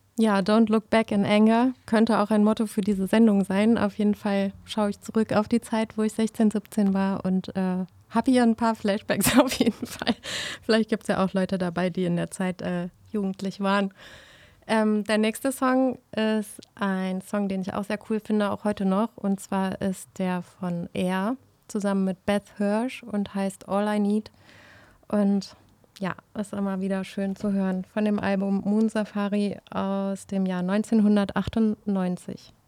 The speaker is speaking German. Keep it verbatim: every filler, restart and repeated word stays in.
Ja, Don't Look Back in Anger könnte auch ein Motto für diese Sendung sein. Auf jeden Fall schaue ich zurück auf die Zeit, wo ich sechzehn, siebzehn war und äh, habe hier ein paar Flashbacks auf jeden Fall. Vielleicht gibt es ja auch Leute dabei, die in der Zeit äh, jugendlich waren. Ähm, der nächste Song ist ein Song, den ich auch sehr cool finde, auch heute noch. Und zwar ist der von Air zusammen mit Beth Hirsch und heißt All I Need. Und ja, ist immer wieder schön zu hören von dem Album Moon Safari aus dem Jahr neunzehnhundertachtundneunzig.